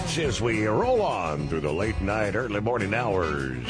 as we roll on through the late night, early morning hours.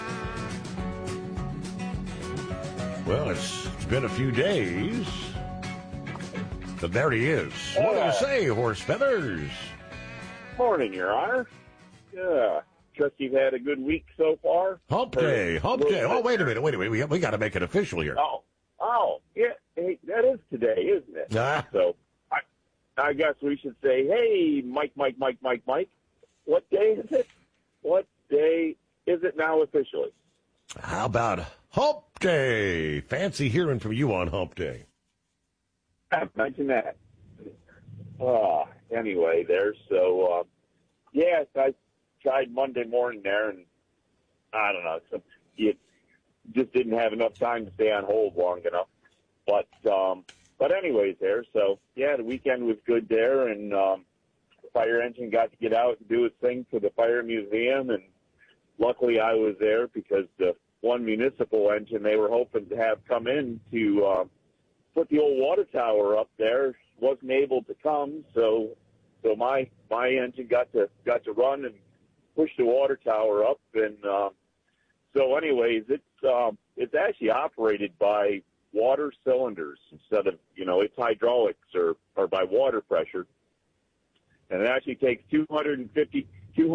Well, it's been a few days, but there he is. What do you say, Horse Feathers? Morning, Your Honor. Yeah, trust you've had a good week so far. Hump day. Oh, wait a minute. We got to make it official here. Yeah. Hey, that is today, isn't it? So I guess we should say, hey, Mike. What day is it? What day is it now officially? How about Hump Day? Fancy hearing from you on Hump Day. Imagine that. Anyway, so I tried Monday morning there, and I don't know, you just didn't have enough time to stay on hold long enough. But anyways, so the weekend was good there, and the fire engine got to get out and do its thing for the fire museum, and luckily I was there because the one municipal engine they were hoping to have come in to put the old water tower up there wasn't able to come, so my engine got to run and push the water tower up, and so anyways, it's actually operated by water cylinders instead of its hydraulics or by water pressure, and it actually takes 250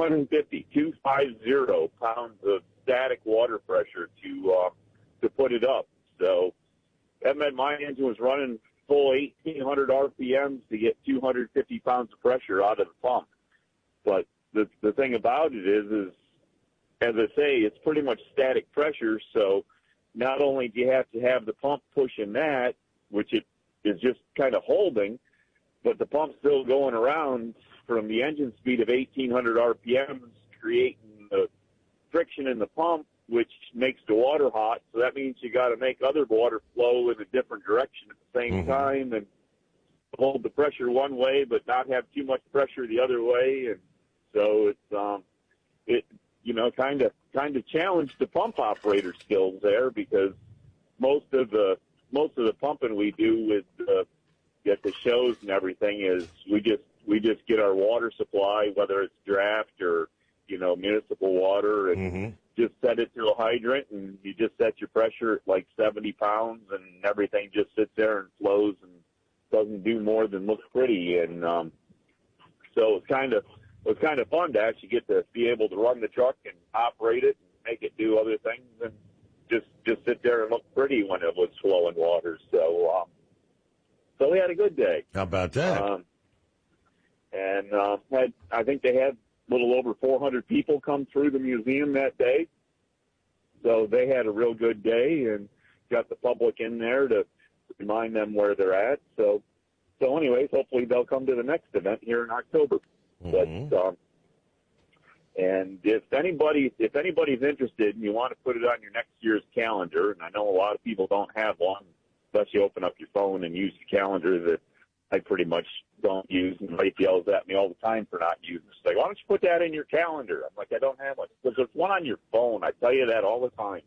pounds of static water pressure to put it up. So that meant my engine was running full 1,800 RPMs to get 250 pounds of pressure out of the pump. But the thing about it is, as I say, it's pretty much static pressure. So not only do you have to have the pump pushing that, which it is just kind of holding, but the pump's still going around from the engine speed of 1,800 RPMs, creating the friction in the pump, which makes the water hot. So that means you got to make other water flow in a different direction at the same time and hold the pressure one way, but not have too much pressure the other way. And so it kind of challenged the pump operator skills there, because most of the pumping we do with at the shows and everything is we just get our water supply, whether it's draft or municipal water, and just set it to a hydrant, and you just set your pressure at like 70 pounds, and everything just sits there and flows and doesn't do more than look pretty. And so it was kind of fun to actually get to be able to run the truck and operate it and make it do other things and just sit there and look pretty when it was flowing water. So we had a good day. How about that? I think they had a little over 400 people come through the museum that day. So they had a real good day and got the public in there to remind them where they're at. So anyways, hopefully they'll come to the next event here in October. But and if anybody's interested and you want to put it on your next year's calendar, and I know a lot of people don't have one unless you open up your phone and use the calendar that I pretty much don't use, and Mike yells at me all the time for not using it. It's like, why don't you put that in your calendar? I'm like, I don't have one. Because there's one on your phone. I tell you that all the time.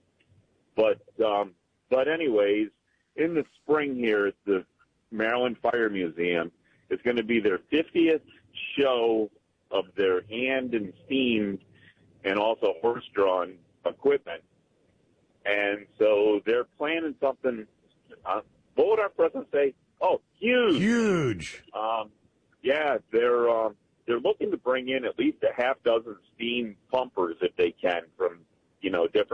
But anyways, in the spring here at the Maryland Fire Museum, it's going to be their 50th show of their hand and steam and also horse-drawn equipment. And so they're planning something. What would our president say? Oh, huge. Huge. They're looking to bring in at least a half dozen steam pumpers if they can from, different